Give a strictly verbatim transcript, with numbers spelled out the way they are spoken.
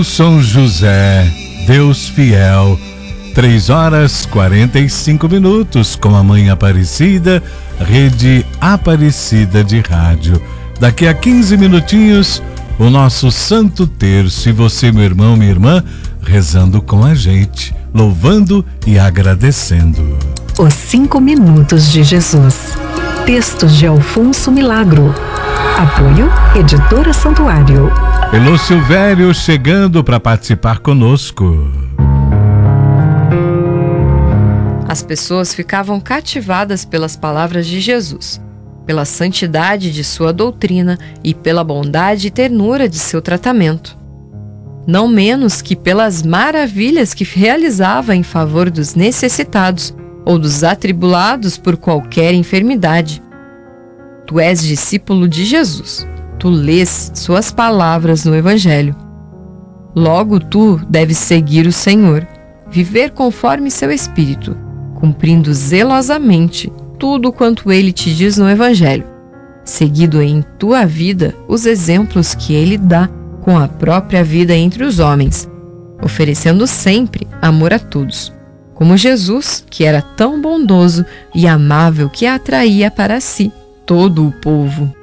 Brasil, São José, Deus fiel, três horas quarenta e cinco minutos com a Mãe Aparecida, Rede Aparecida de Rádio. Daqui a quinze minutinhos, o nosso Santo Terço e você, meu irmão, minha irmã, rezando com a gente, louvando e agradecendo. Os cinco minutos de Jesus. Textos de Alfonso Milagro. Apoio Editora Santuário. Elô Silvério chegando para participar conosco. As pessoas ficavam cativadas pelas palavras de Jesus, pela santidade de sua doutrina e pela bondade e ternura de seu tratamento. Não menos que pelas maravilhas que realizava em favor dos necessitados ou dos atribulados por qualquer enfermidade. Tu és discípulo de Jesus, tu lês suas palavras no Evangelho. Logo tu deves seguir o Senhor, viver conforme seu Espírito, cumprindo zelosamente tudo quanto Ele te diz no Evangelho, seguindo em tua vida os exemplos que Ele dá com a própria vida entre os homens, oferecendo sempre amor a todos, como Jesus, que era tão bondoso e amável que atraía para si todo o povo.